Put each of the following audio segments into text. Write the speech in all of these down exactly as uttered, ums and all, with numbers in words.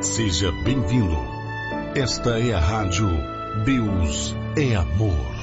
Seja bem-vindo. Esta é a rádio Deus é Amor.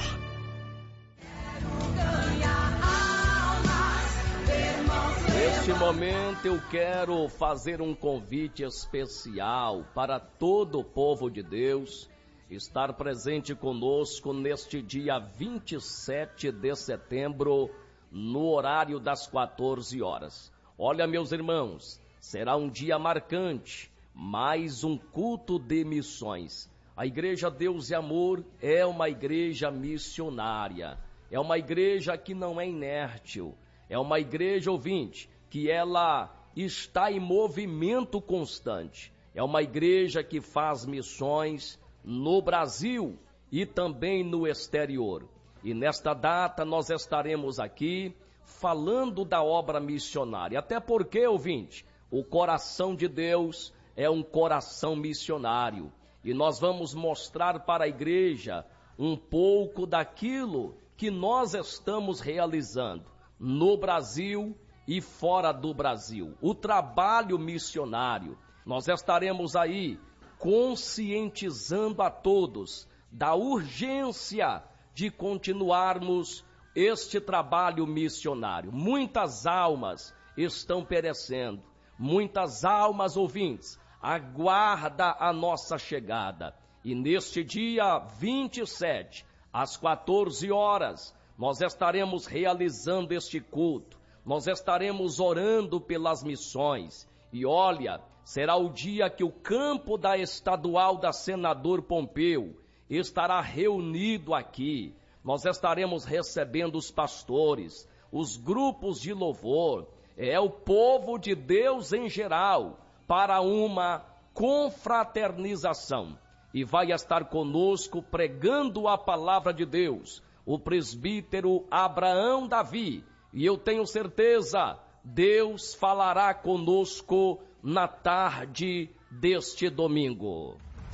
Neste momento eu quero fazer um convite especial para todo o povo de Deus estar presente conosco neste dia vinte e sete de setembro, no horário das quatorze horas. Olha, meus irmãos, será um dia marcante, mais um culto de missões. A Igreja Deus e Amor é uma igreja missionária, é uma igreja que não é inértil, é uma igreja, ouvinte, que ela está em movimento constante. É uma igreja que faz missões no Brasil e também no exterior. E nesta data nós estaremos aqui falando da obra missionária. Até porque, ouvinte, o coração de Deus é um coração missionário. E nós vamos mostrar para a igreja um pouco daquilo que nós estamos realizando no Brasil e fora do Brasil. O trabalho missionário. Nós estaremos aí conscientizando a todos da urgência de continuarmos este trabalho missionário. Muitas almas estão perecendo. Muitas almas, ouvintes, aguarda a nossa chegada. E neste dia vinte e sete, às quatorze horas, nós estaremos realizando este culto. Nós estaremos orando pelas missões. E olha, será o dia que o campo da estadual da Senador Pompeu estará reunido aqui. Nós estaremos recebendo os pastores, os grupos de louvor, é o povo de Deus em geral, para uma confraternização. E vai estar conosco pregando a palavra de Deus, o presbítero Abraão Davi. E eu tenho certeza, Deus falará conosco na tarde deste domingo.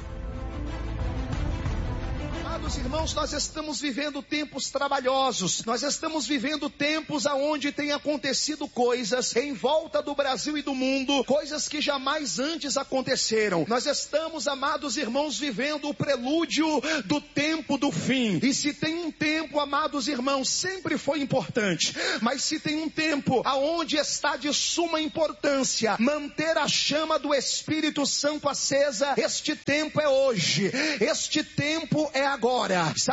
Amados irmãos, nós estamos vivendo tempos trabalhosos, nós estamos vivendo tempos aonde tem acontecido coisas em volta do Brasil e do mundo, coisas que jamais antes aconteceram. Nós estamos, amados irmãos, vivendo o prelúdio do tempo do fim. E se tem um tempo, amados irmãos, sempre foi importante, mas se tem um tempo aonde está de suma importância manter a chama do Espírito Santo acesa, este tempo é hoje, este tempo é agora.